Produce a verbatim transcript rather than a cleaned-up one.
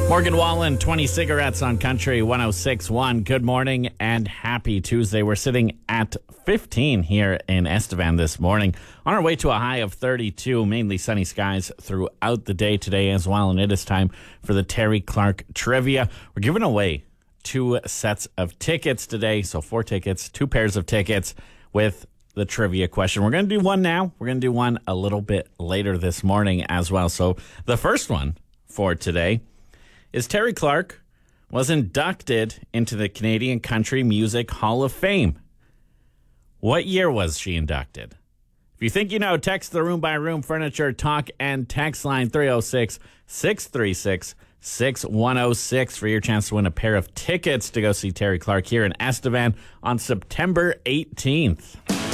Morgan Wallen, twenty cigarettes on Country one oh six point one. Good morning and happy Tuesday. We're sitting at fifteen here in Estevan this morning. On our way to a high of thirty-two, mainly sunny skies throughout the day today as well. And it is time for the Terry Clark Trivia. We're giving away two sets of tickets today. So four tickets, two pairs of tickets with the trivia question. We're going to do one now. We're going to do one a little bit later this morning as well. So the first one for today is Terry Clark was inducted into the Canadian Country Music Hall of Fame. What year was she inducted? If you think you know, text the Room by Room Furniture Talk and text line three oh six, six three six, six one oh six for your chance to win a pair of tickets to go see Terry Clark here in Estevan on September eighteenth.